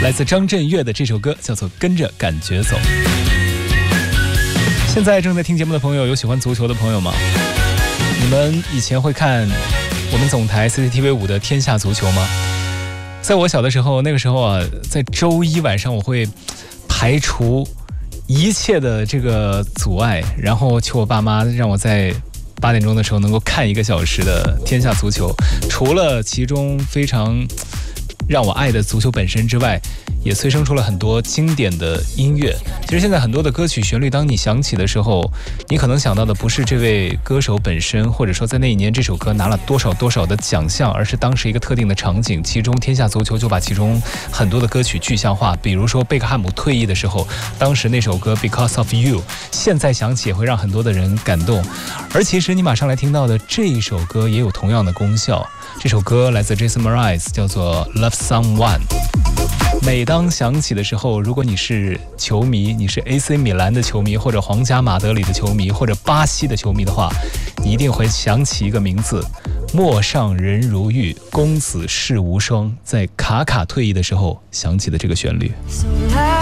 来自张震岳的这首歌叫做《跟着感觉走》。现在正在听节目的朋友，有喜欢足球的朋友吗？你们以前会看我们总台 CCTV5 的《天下足球》吗？在我小的时候，那个时候啊，在周一晚上我会排除一切的这个阻碍，然后求我爸妈让我在8点钟的时候能够看1个小时的《天下足球》。除了其中非常让我爱的足球本身之外，也催生出了很多经典的音乐。其实现在很多的歌曲旋律，当你想起的时候，你可能想到的不是这位歌手本身，或者说在那一年这首歌拿了多少的奖项，而是当时一个特定的场景。其中《天下足球》就把其中很多的歌曲具象化，比如说贝克汉姆退役的时候，当时那首歌 Because of You， 现在想起也会让很多的人感动。而其实你马上来听到的这一首歌也有同样的功效。这首歌来自 Jason Mraz， 叫做 Love Someone。每当想起的时候，如果你是球迷，你是 AC 米兰的球迷，或者皇家马德里的球迷，或者巴西的球迷的话，你一定会想起一个名字：陌上人如玉，公子世无双。在卡卡退役的时候想起的这个旋律。